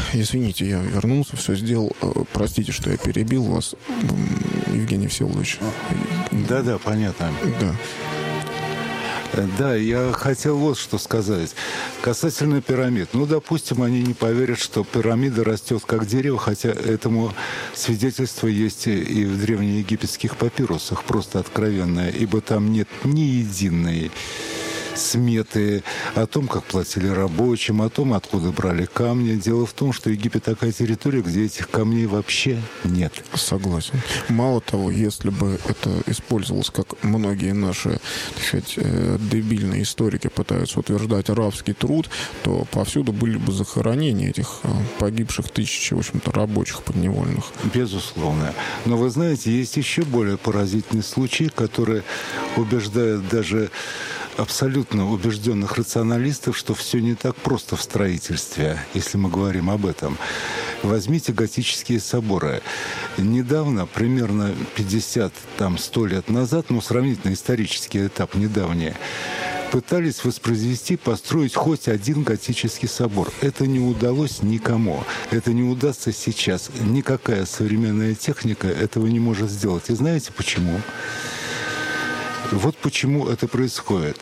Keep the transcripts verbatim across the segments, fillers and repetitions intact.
извините, я вернулся, все сделал. Простите, что я перебил вас, Евгений Всеволодович. Да-да, понятно. Да. Да, я хотел вот что сказать. Касательно пирамид. Ну, допустим, они не поверят, что пирамида растет как дерево, хотя этому свидетельство есть и в древнеегипетских папирусах, просто откровенное, ибо там нет ни единой сметы о том, как платили рабочим, о том, откуда брали камни. Дело в том, что Египет такая территория, где этих камней вообще нет. Согласен. Мало того, если бы это использовалось, как многие наши, так сказать, дебильные историки пытаются утверждать, рабский труд, то повсюду были бы захоронения этих погибших тысяч, в общем-то, рабочих подневольных. Безусловно. Но вы знаете, есть еще более поразительный случай, который убеждает даже абсолютно убежденных рационалистов, что все не так просто в строительстве, если мы говорим об этом. Возьмите готические соборы. Недавно, примерно пятьдесят, там, сто лет назад, ну, сравнительно исторический этап недавний, пытались воспроизвести, построить хоть один готический собор. Это не удалось никому. Это не удастся сейчас. Никакая современная техника этого не может сделать. И знаете почему? Вот почему это происходит.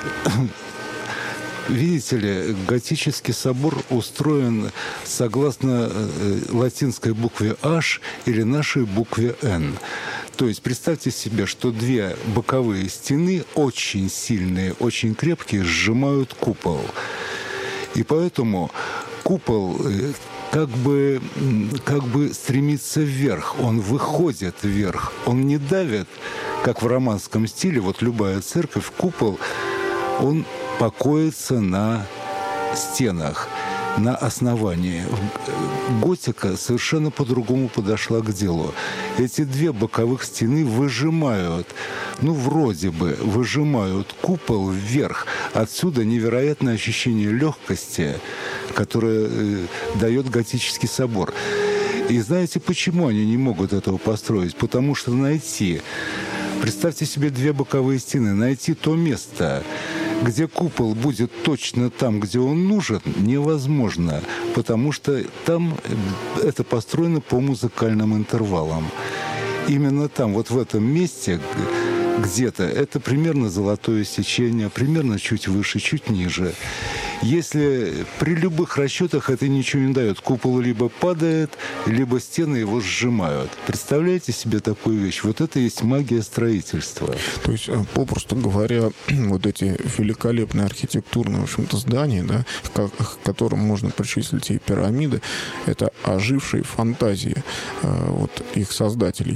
Видите ли, готический собор устроен согласно латинской букве H или нашей букве N. То есть представьте себе, что две боковые стены, очень сильные, очень крепкие, сжимают купол. И поэтому купол как бы, как бы стремится вверх, он выходит вверх, он не давит, как в романском стиле, вот любая церковь, купол, он покоится на стенах, на основании. Готика совершенно по-другому подошла к делу. Эти две боковых стены выжимают, ну, вроде бы, выжимают купол вверх. Отсюда невероятное ощущение легкости, которое э, дает готический собор. И знаете, почему они не могут этого построить? Потому что найти, представьте себе две боковые стены, найти то место, где купол будет точно там, где он нужен, невозможно, потому что там это построено по музыкальным интервалам. Именно там, вот в этом месте, где-то, это примерно золотое сечение, примерно чуть выше, чуть ниже. Если при любых расчетах это ничего не дает, купол либо падает, либо стены его сжимают. Представляете себе такую вещь? Вот это и есть магия строительства. То есть, попросту говоря, вот эти великолепные архитектурные, в общем-то, здания, да, к которым можно причислить и пирамиды, это ожившие фантазии вот, их создателей.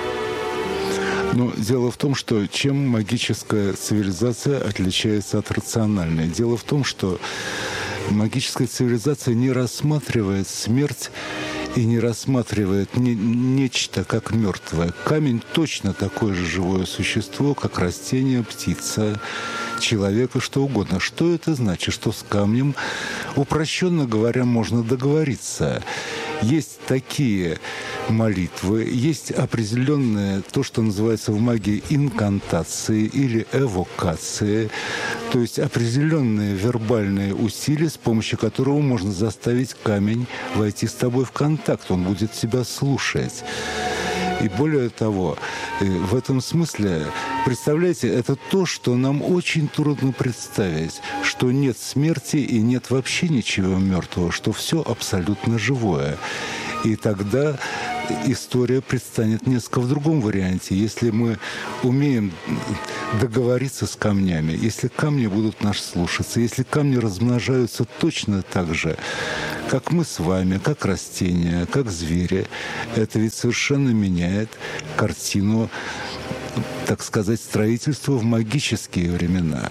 Но дело в том, что чем магическая цивилизация отличается от рациональной? Дело в том, что магическая цивилизация не рассматривает смерть и не рассматривает не, нечто как мертвое. Камень точно такое же живое существо, как растение, птица, человек и что угодно. Что это значит? Что с камнем, упрощенно говоря, можно договориться. Есть такие молитвы, есть определенные, то, что называется в магии инкантации или эвокации, то есть определенные вербальные усилия, с помощью которого можно заставить камень войти с тобой в контакт, он будет тебя слушать. И более того, в этом смысле, представляете, это то, что нам очень трудно представить, что нет смерти и нет вообще ничего мертвого, что все абсолютно живое. И тогда история предстанет несколько в другом варианте. Если мы умеем договориться с камнями, если камни будут нас слушаться, если камни размножаются точно так же, как мы с вами, как растения, как звери, это ведь совершенно меняет картину, так сказать, строительства в магические времена.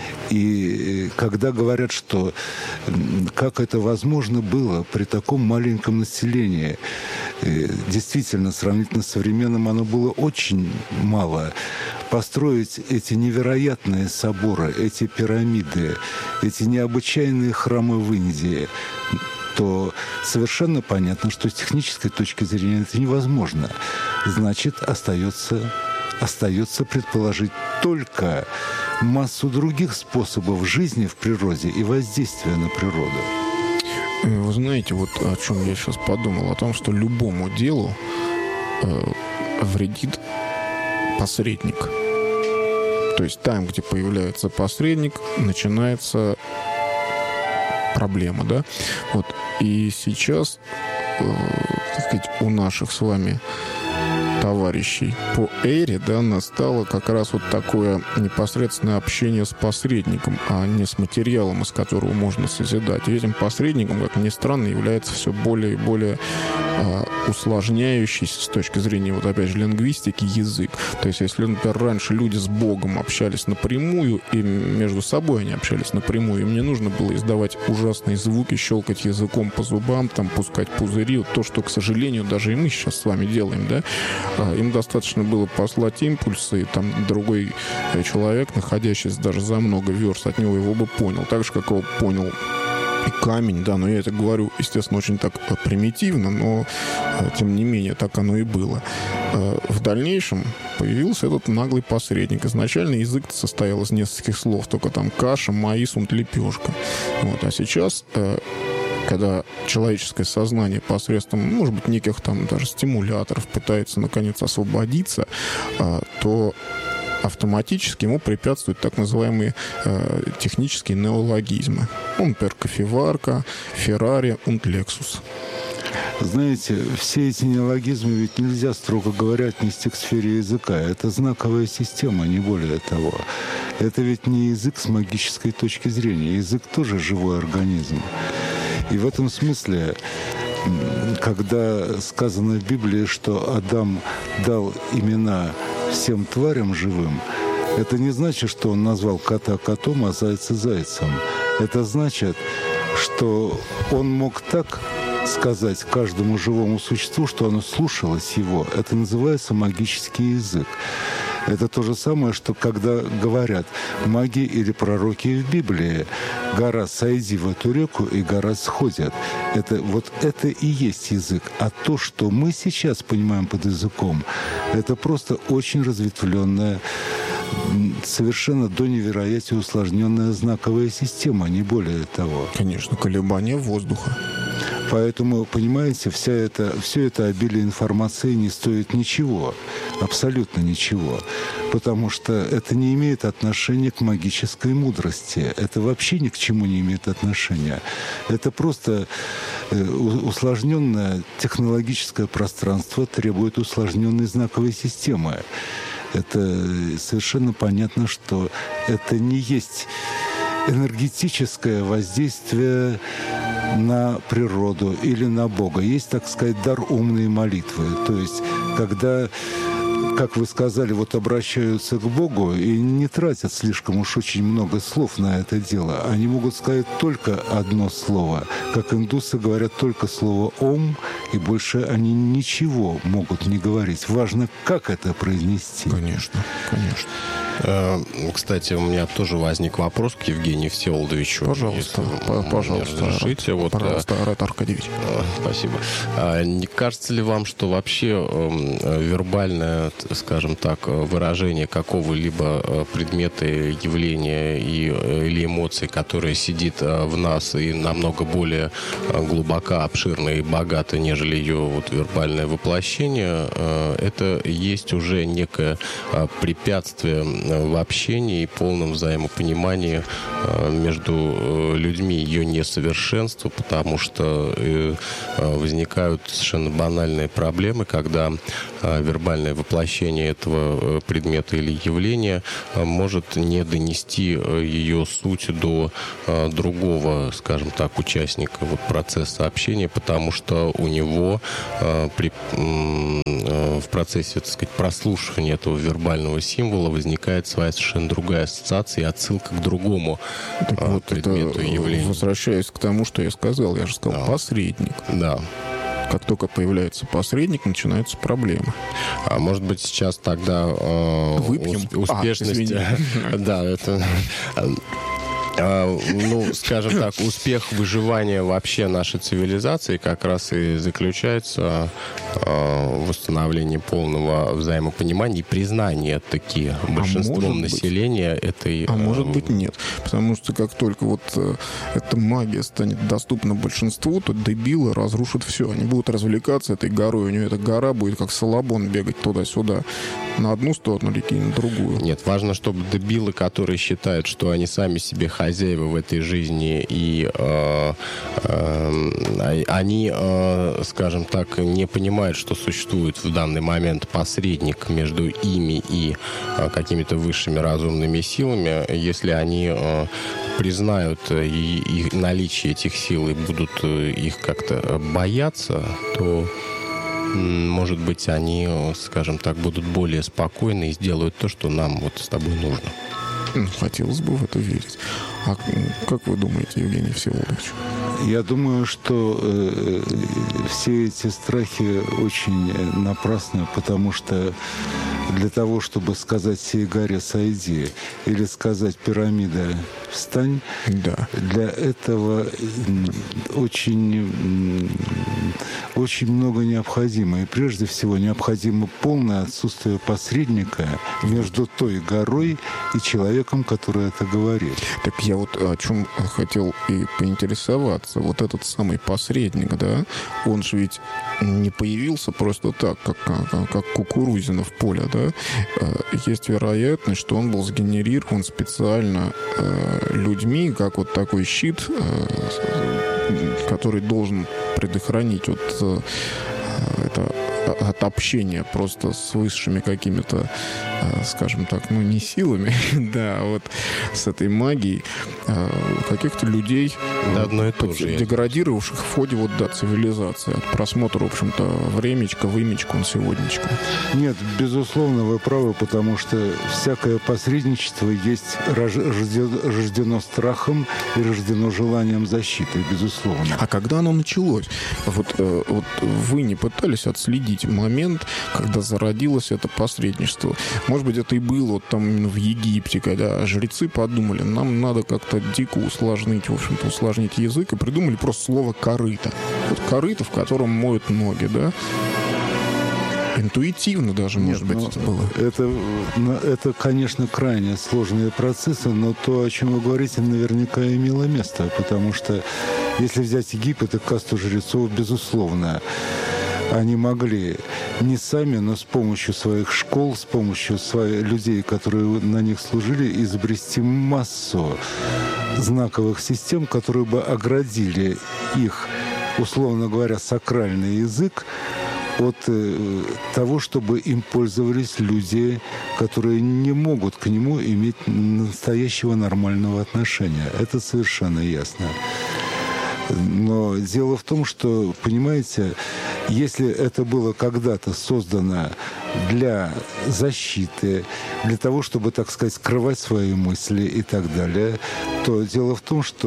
И когда говорят, что как это возможно было при таком маленьком населении, действительно, сравнительно с современным, оно было очень мало. Построить эти невероятные соборы, эти пирамиды, эти необычайные храмы в Индии, то совершенно понятно, что с технической точки зрения это невозможно. Значит, остается, остается предположить только массу других способов жизни в природе и воздействия на природу. Вы знаете, вот о чем я сейчас подумал, о том, что любому делу э, вредит посредник. То есть там, где появляется посредник, начинается проблема, да? Вот. И сейчас, э, так сказать, у наших с вами товарищей по эре, да, настало как раз вот такое непосредственное общение с посредником, а не с материалом, из которого можно созидать. И этим посредником, как ни странно, является все более и более э, усложняющийся с точки зрения, вот опять же, лингвистики, язык. То есть, если, например, раньше люди с Богом общались напрямую, и между собой они общались напрямую, и мне нужно было издавать ужасные звуки, щелкать языком по зубам, там, пускать пузыри, вот то, что, к сожалению, даже и мы сейчас с вами делаем, да, им достаточно было послать импульсы, и там другой человек, находящийся даже за много верст от него, его бы понял. Так же, как его понял и камень, да, но я это говорю, естественно, очень так примитивно, но, тем не менее, так оно и было. В дальнейшем появился этот наглый посредник. Изначально язык состоял из нескольких слов, только там каша, маис, унт, лепешка. Вот. А сейчас, когда человеческое сознание посредством, может быть, неких там даже стимуляторов пытается, наконец, освободиться, то автоматически ему препятствуют так называемые э, технические неологизмы. Он, например, кофеварка, Феррари, унт, Лексус. Знаете, все эти неологизмы ведь нельзя, строго говоря, отнести к сфере языка. Это знаковая система, не более того. Это ведь не язык с магической точки зрения. Язык тоже живой организм. И в этом смысле, когда сказано в Библии, что Адам дал имена всем тварям живым, это не значит, что он назвал кота котом, а зайца зайцем. Это значит, что он мог так сказать каждому живому существу, что оно слушалось его. Это называется магический язык. Это то же самое, что когда говорят маги или пророки в Библии: «Гора, сойди в эту реку», и гора сходит. Это, вот это и есть язык. А то, что мы сейчас понимаем под языком, это просто очень разветвленная, совершенно до невероятия усложненная знаковая система, не более того. Конечно, колебания воздуха. Поэтому, понимаете, вся это, все это обилие информации не стоит ничего, абсолютно ничего, потому что это не имеет отношения к магической мудрости. Это вообще ни к чему не имеет отношения. Это просто усложненное технологическое пространство требует усложненной знаковой системы. Это совершенно понятно, что это не есть энергетическое воздействие на природу или на Бога. Есть, так сказать, дар умной молитвы. То есть, когда, как вы сказали, вот обращаются к Богу и не тратят слишком уж очень много слов на это дело. Они могут сказать только одно слово. Как индусы говорят только слово «ом», и больше они ничего могут не говорить. Важно, как это произнести. Конечно, конечно. Кстати, у меня тоже возник вопрос к Евгению Всеволодовичу. Пожалуйста, если пожалуйста. Разрешите. Рад, вот, пожалуйста, Арат Аркадьевич. Спасибо. Не кажется ли вам, что вообще вербальное, скажем так, выражение какого-либо предмета, явления и, или эмоции, которое сидит в нас и намного более глубоко, обширно и богато, нежели ее вот вербальное воплощение, это есть уже некое препятствие в общении и полном взаимопонимании между людьми, ее несовершенство, потому что возникают совершенно банальные проблемы, когда вербальное воплощение этого предмета или явления может не донести ее суть до другого, скажем так, участника вот процесса общения, потому что у него при, в процессе, так сказать, прослушивания этого вербального символа возникает своя совершенно другая ассоциация и отсылка к другому так а, вот предмету и явлению. Возвращаясь к тому, что я сказал, я же сказал, да. Посредник. Да. Как только появляется посредник, начинаются проблемы. А может быть, сейчас тогда э, Выпьем? Успешность... А, да, это... А, ну, скажем так, успех выживания вообще нашей цивилизации как раз и заключается а, в восстановлении полного взаимопонимания и признания таки большинством а населения быть, этой... А может быть нет. Потому что как только вот э, эта магия станет доступна большинству, то дебилы разрушат все. Они будут развлекаться этой горой. У нее эта гора будет как Салабон бегать туда-сюда. На одну сторону реки, на другую. Нет, важно, чтобы дебилы, которые считают, что они сами себе хозяева в этой жизни, и э, э, они, э, скажем так, не понимают, что существует в данный момент посредник между ими и э, какими-то высшими разумными силами. Если они э, признают и, и наличие этих сил и будут их как-то бояться, то может быть, они, скажем так, будут более спокойны и сделают то, что нам вот с тобой нужно. Хотелось бы в это верить. А как вы думаете, Евгений Всеволодович? Я думаю, что э, все эти страхи очень напрасны, потому что для того, чтобы сказать сей горе сойди или сказать пирамида встань, да. Для этого очень, очень много необходимо. И прежде всего необходимо полное отсутствие посредника между той горой и человеком, который это говорит. Так я вот о чем хотел и поинтересоваться. Вот этот самый посредник, да, он же ведь не появился просто так, как, как, как кукурузина в поле, да. Есть вероятность, что он был сгенерирован специально людьми, как вот такой щит, который должен предохранить вот это от общения просто с высшими какими-то, скажем так, ну не силами, да, а вот с этой магией каких-то людей, да, одно и то же, деградировавших в ходе вот, да, цивилизации, от просмотра, в общем-то, времечко, вымечко, он сегодняшничка. Нет, безусловно, вы правы, потому что всякое посредничество есть рождено, рождено страхом и рождено желанием защиты, безусловно. А когда оно началось? Вот, вот вы не пытались отследить момент, когда зародилось это посредничество? Может быть, это и было вот там именно в Египте, когда жрецы подумали, нам надо как-то дико усложнить, в общем-то, усложнить язык, и придумали просто слово «корыто». Вот корыто, в котором моют ноги, да? Интуитивно даже, Нет, может быть, это было. Это, это, конечно, крайне сложные процессы, но то, о чем вы говорите, наверняка имело место, потому что если взять Египет и касту жрецов, безусловно, они могли не сами, но с помощью своих школ, с помощью своих людей, которые на них служили, изобрести массу знаковых систем, которые бы оградили их, условно говоря, сакральный язык от э, того, чтобы им пользовались люди, которые не могут к нему иметь настоящего нормального отношения. Это совершенно ясно. Но дело в том, что, понимаете, если это было когда-то создано для защиты, для того, чтобы, так сказать, скрывать свои мысли и так далее, то дело в том, что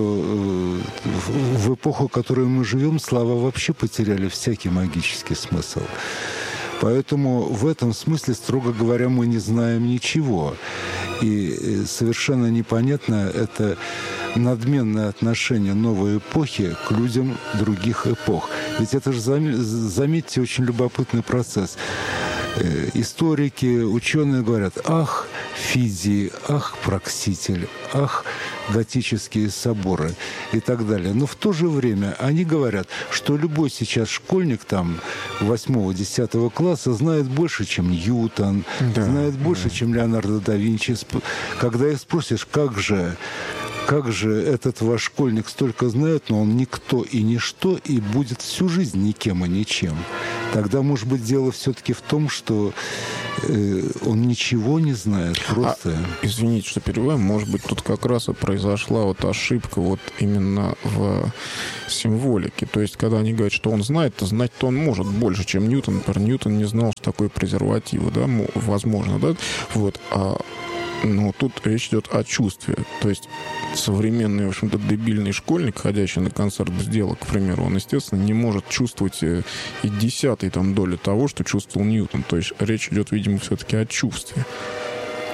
в эпоху, в которой мы живем, слова вообще потеряли всякий магический смысл. Поэтому в этом смысле, строго говоря, мы не знаем ничего. И совершенно непонятно это надменное отношение новой эпохи к людям других эпох. Ведь это же, заметьте, очень любопытный процесс. Историки, ученые говорят: ах, Фидий, ах, Прокситель, ах, готические соборы и так далее. Но в то же время они говорят, что любой сейчас школьник там восьмого-десятого класса знает больше, чем Ньютон, да, знает больше, да. чем Леонардо да Винчи. Когда их спросишь, как же Как же этот ваш школьник столько знает, но он никто и ничто, и будет всю жизнь никем и ничем. Тогда, может быть, дело все-таки в том, что э, он ничего не знает. Просто... А, извините, что перебиваем. Может быть, тут как раз и произошла вот ошибка вот именно в символике. То есть, когда они говорят, что он знает, то знать-то он может больше, чем Ньютон. Например, Ньютон не знал, что такое презервативы, да, возможно, да? Вот. А но тут речь идет о чувстве. То есть современный, в общем-то, дебильный школьник, ходящий на концерт сделок, к примеру, он, естественно, не может чувствовать и десятой там доли того, что чувствовал Ньютон. То есть речь идет, видимо, все-таки о чувстве.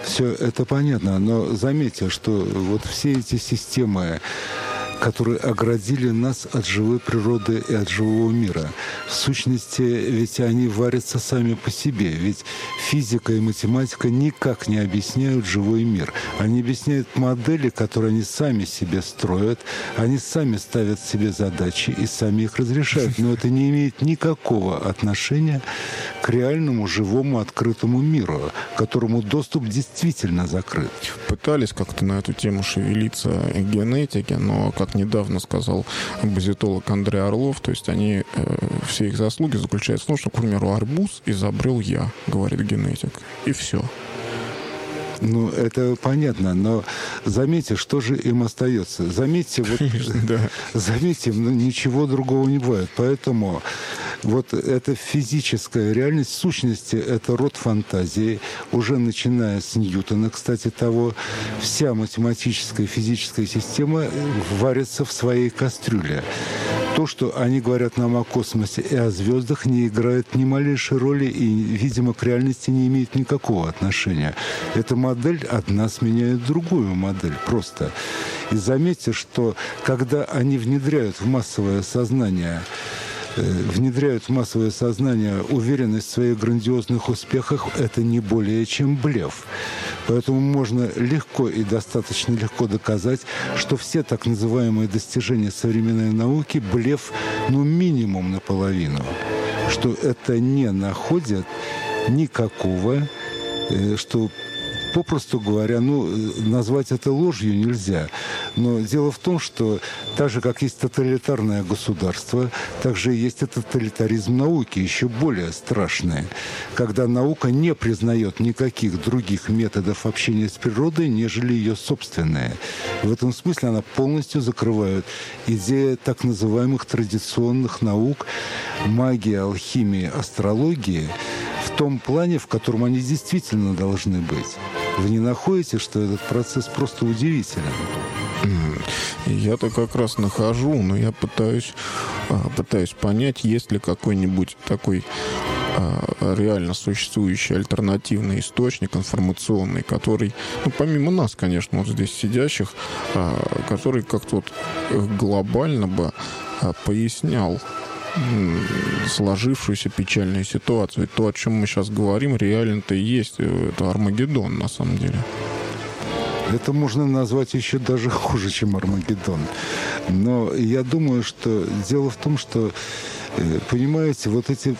Все это понятно, но заметьте, что вот все эти системы, которые оградили нас от живой природы и от живого мира. В сущности, ведь они варятся сами по себе. Ведь физика и математика никак не объясняют живой мир. Они объясняют модели, которые они сами себе строят, они сами ставят себе задачи и сами их разрешают. Но это не имеет никакого отношения к реальному, живому, открытому миру, которому доступ действительно закрыт. Пытались как-то на эту тему шевелиться генетики, но, как недавно сказал базитолог Андрей Орлов, то есть они, э, все их заслуги заключаются в том, что, к примеру, арбуз изобрел я, говорит генетик, и все. Ну, это понятно, но заметьте, что же им остается. Заметьте, вот, да. заметьте, ну, ничего другого не бывает. Поэтому вот эта физическая реальность, в сущности, это род фантазии, уже начиная с Ньютона, кстати, того, вся математическая физическая система варится в своей кастрюле. То, что они говорят нам о космосе и о звездах, не играет ни малейшей роли и, видимо, к реальности не имеет никакого отношения. Эта модель одна сменяет другую модель просто. И заметьте, что когда они внедряют в массовое сознание внедряют в массовое сознание уверенность в своих грандиозных успехах, это не более чем блеф. Поэтому можно легко и достаточно легко доказать, что все так называемые достижения современной науки – блеф, ну, минимум наполовину. Что это не находит никакого, что... Попросту говоря, ну, назвать это ложью нельзя. Но дело в том, что так же, как есть тоталитарное государство, так же есть и тоталитаризм науки, еще более страшный. Когда наука не признает никаких других методов общения с природой, нежели ее собственные. В этом смысле она полностью закрывает идею так называемых традиционных наук, магии, алхимии, астрологии, в том плане, в котором они действительно должны быть. Вы не находите, что этот процесс просто удивителен? Я-то как раз нахожу, но я пытаюсь, пытаюсь понять, есть ли какой-нибудь такой реально существующий альтернативный источник информационный, который, ну, помимо нас, конечно, вот здесь сидящих, который как-то вот глобально бы пояснял сложившуюся печальную ситуацию. И то, о чем мы сейчас говорим, реально-то и есть. Это Армагеддон, на самом деле. Это можно назвать еще даже хуже, чем Армагеддон. Но я думаю, что дело в том, что, понимаете, вот эти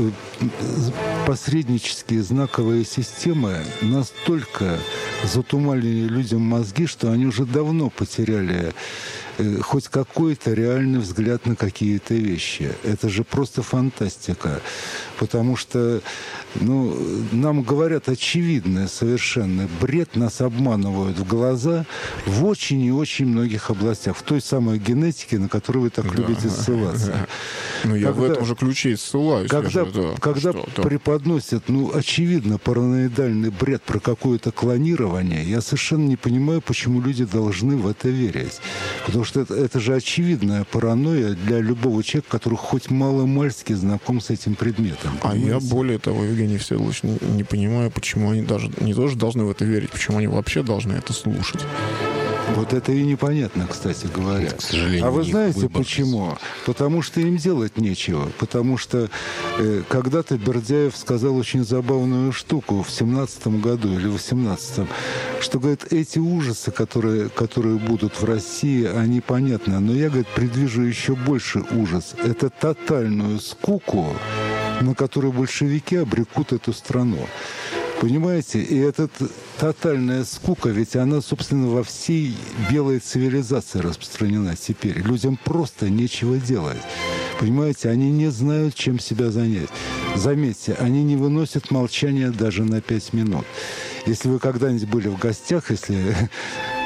посреднические знаковые системы настолько затуманили людям мозги, что они уже давно потеряли хоть какой-то реальный взгляд на какие-то вещи. Это же просто фантастика. Потому что, ну, нам говорят очевидное совершенно. Бред, нас обманывают в глаза в очень и очень многих областях. В той самой генетике, на которую вы так да. любите ссылаться. Ну, я когда, в этом же ключе и ссылаюсь. Когда, же, да. когда что, преподносят, ну, очевидно, параноидальный бред про какое-то клонирование, я совершенно не понимаю, почему люди должны в это верить. Потому что это, это же очевидная паранойя для любого человека, который хоть мало-мальски знаком с этим предметом. А я, более того, Евгений Всеволодович, не, не понимаю, почему они даже не тоже должны в это верить, почему они вообще должны это слушать. Вот это и непонятно, кстати говоря. К сожалению, а вы знаете выбор. Почему? Потому что им делать нечего. Потому что э, когда-то Бердяев сказал очень забавную штуку в семнадцатом году или в восемнадцатом, что, говорит, эти ужасы, которые, которые будут в России, они понятны. Но я, говорит, предвижу еще больше ужас. Это тотальную скуку, на которую большевики обрекут эту страну. Понимаете? И эта тотальная скука, ведь она, собственно, во всей белой цивилизации распространена теперь. Людям просто нечего делать. Понимаете? Они не знают, чем себя занять. Заметьте, они не выносят молчания даже на пять минут. Если вы когда-нибудь были в гостях, если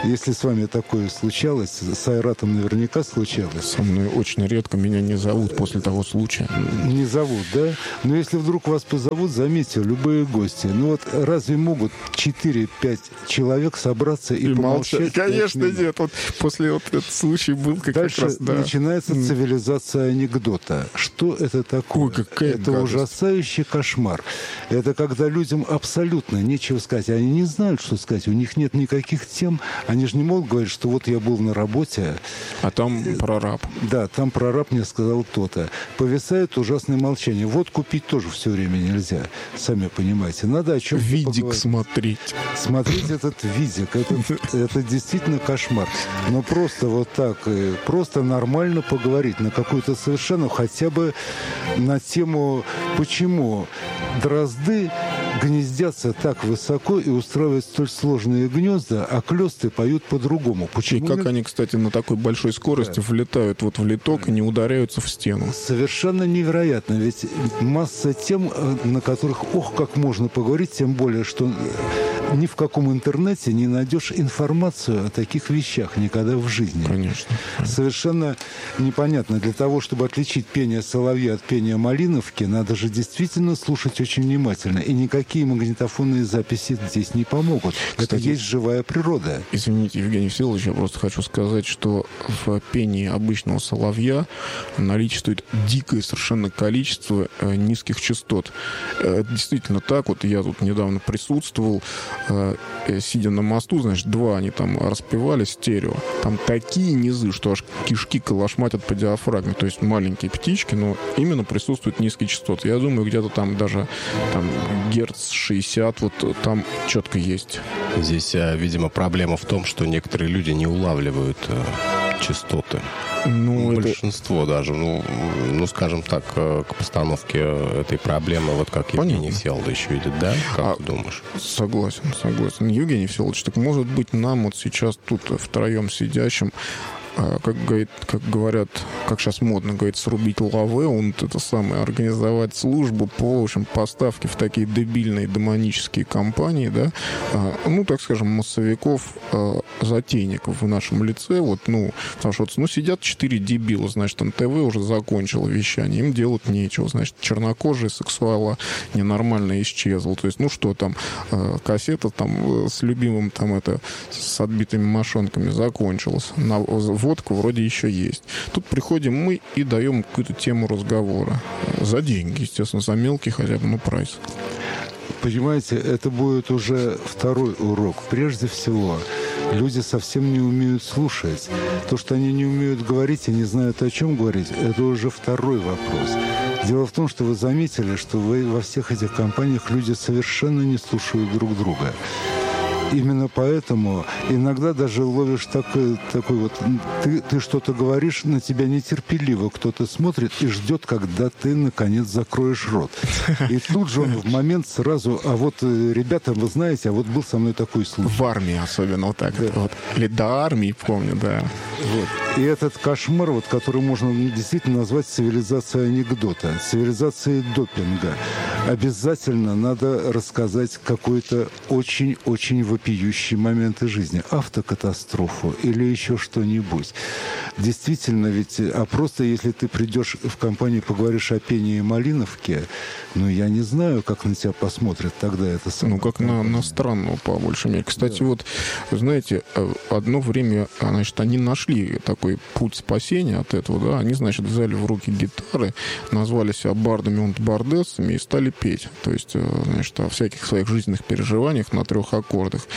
Если с вами такое случалось, с Айратом наверняка случалось. Со мной очень редко, меня не зовут после того случая. Не зовут, да? Но если вдруг вас позовут, заметьте, любые гости. Ну вот разве могут четыре-пять человек собраться и, и помолчать? Конечно, нет. Вот после вот этот случай был как Дальше раз, да. начинается цивилизация анекдота. Что это такое? Ой, какая это гадость. Ужасающий кошмар. Это когда людям абсолютно нечего сказать. Они не знают, что сказать. У них нет никаких тем. Они же не могут говорить, что вот я был на работе. А там прораб. Да, там прораб мне сказал то-то. Повисает ужасное молчание. Вот купить тоже все время нельзя. Сами понимаете. Надо о чем-то Видик поговорить. смотреть. Смотреть этот видик. Это, это действительно кошмар. Но просто вот так, просто нормально поговорить на какую-то совершенно, хотя бы на тему, почему дрозды гнездятся так высоко и устраивают столь сложные гнезда, а клёсты поют по-другому. Почему? И как они, кстати, на такой большой скорости да. влетают вот в литок и не ударяются в стену. Совершенно невероятно. Ведь масса тем, на которых, ох, как можно поговорить, тем более, что ни в каком интернете не найдешь информацию о таких вещах никогда в жизни. Конечно. Совершенно непонятно. Для того, чтобы отличить пение соловья от пения малиновки, надо же действительно слушать очень внимательно. И никакие магнитофонные записи здесь не помогут. Кстати, это есть живая природа. Извините, Евгений Всеволодович, я просто хочу сказать, что в пении обычного соловья наличествует дикое совершенно количество э, низких частот. Э, действительно так. Вот я тут недавно присутствовал, э, сидя на мосту, значит, два они там распевали стерео. Там такие низы, что аж кишки колошматят по диафрагме. То есть маленькие птички, но именно присутствуют низкие частоты. Я думаю, где-то там даже там, герц шестьдесят, вот там четко есть. Здесь, видимо, проблема в том, что некоторые люди не улавливают э, частоты. Ну, большинство это... даже, ну, ну, скажем так, к постановке этой проблемы, вот как Евгений Всеволодович видит, да? Как а, ты думаешь? Согласен, согласен. Евгений Всеволодович, так может быть нам вот сейчас тут втроем сидящим, как, говорит, как говорят, как сейчас модно говорить, срубить лаве, он это самое, организовать службу по, в общем, поставке в такие дебильные демонические компании, да, ну, так скажем, массовиков, затейников в нашем лице, вот, ну, потому что, вот, ну, сидят четыре дебила, значит, эн тэ вэ уже закончило вещание, им делать нечего, значит, чернокожие сексуала ненормально исчезла, то есть, ну, что там, кассета там с любимым, там, это, с отбитыми мошонками закончилась, на водка вроде еще есть. Тут приходим мы и даем какую-то тему разговора. За деньги, естественно, за мелкий хотя бы, ну, прайс. Понимаете, это будет уже второй урок. Прежде всего, люди совсем не умеют слушать. То, что они не умеют говорить и не знают, о чем говорить, это уже второй вопрос. Дело в том, что вы заметили, что вы во всех этих компаниях люди совершенно не слушают друг друга. Именно поэтому иногда даже ловишь такой, такой вот... Ты, ты что-то говоришь, на тебя нетерпеливо кто-то смотрит и ждет, когда ты, наконец, закроешь рот. И тут же он в момент сразу... А вот, ребята, вы знаете, а вот был со мной такой случай. В армии особенно вот так. Да. Вот. Или до армии, помню, да. Вот. И этот кошмар, вот, который можно действительно назвать цивилизацией анекдота, цивилизацией допинга. Обязательно надо рассказать какой-то очень-очень вопиющий момент из жизни. Автокатастрофу или еще что-нибудь. Действительно ведь... А просто если ты придешь в компанию и поговоришь о пении Малиновки, ну, я не знаю, как на тебя посмотрят тогда это самое. Ну, как на, на странного, по большей мере. Кстати, да. вот, знаете, одно время, значит, они нашли такой путь спасения от этого, да. Они, значит, взяли в руки гитары, назвали себя бардами и бардессами и стали петь. То есть, значит, о всяких своих жизненных переживаниях на трех аккордах.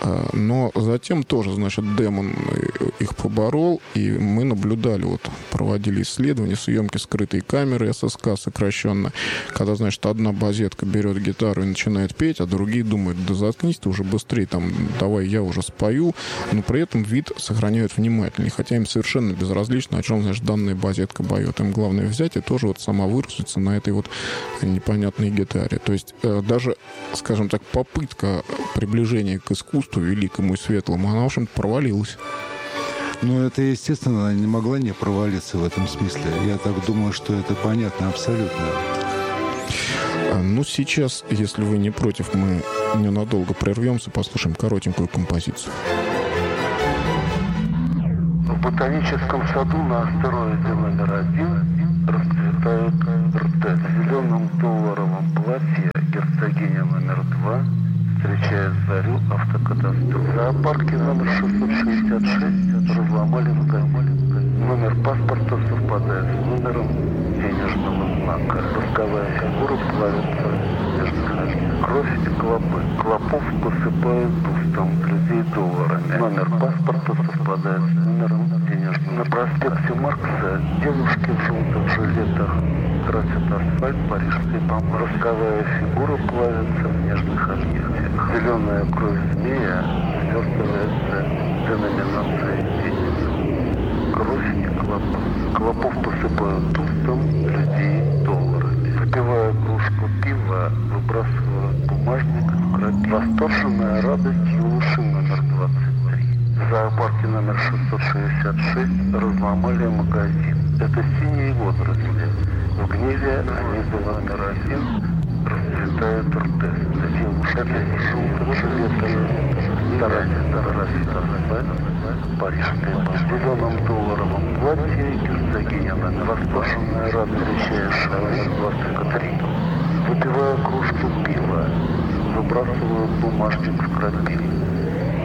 Но затем тоже, значит, демон их поборол, и мы наблюдали, вот, проводили исследования, съемки скрытой камеры эс эс ка сокращенно, когда, значит, одна базетка берет гитару и начинает петь, а другие думают, да заткнись ты уже быстрее, там, давай я уже спою, но при этом вид сохраняют внимательнее, хотя им совершенно безразлично, о чем, значит, данная базетка поет. Им главное взять и тоже вот сама выразиться на этой вот непонятной гитаре. То есть э, даже, скажем так, попытка приближения к искусству великому и светлому, она, в общем-то, провалилась. Ну, это, естественно, она не могла не провалиться в этом смысле. Я так думаю, что это понятно абсолютно. Ну, сейчас, если вы не против, мы ненадолго прервемся, послушаем коротенькую композицию. ботаническом саду на астероиде номер один расцветают рты. В зеленом долларовом платье герцогиня номер два встречает зарю автокатастрофы. В зоопарке номер шестьсот шестьдесят шесть разломали ноги. Номер паспорта совпадает с номером денежного знака. Восковая фигура плавится в снежных. Кровь и клопы. Клопов посыпают густым, людей долларами. Номер паспорта совпадает с номером денежного. На проспекте Маркса девушки в желтых жилетах красят асфальт парижской бомбы. Восковая фигура плавится в нежных объятиях. Зеленая кровь змея свертывается деноминацией денег. Кровь и клопы. Клопов посыпают тустом, людей долларами. Выпивая кружку пива, выбрасывают бумажник в крапиву. Восторженная радость юноши номер двадцать три. В зоопарке номер шестьсот шестьдесят шесть разломали магазин. Это синие водоросли. В гневе они до номер один расцветают рты. Девушка в желтых жилетах старательно красит асфальт парижской бомбы. В зеленом долларовом платье герцогиня номер восторженная радость встречаешь номер двадцать три. Выпивая кружку пива, выбрасывают бумажник в крапиву.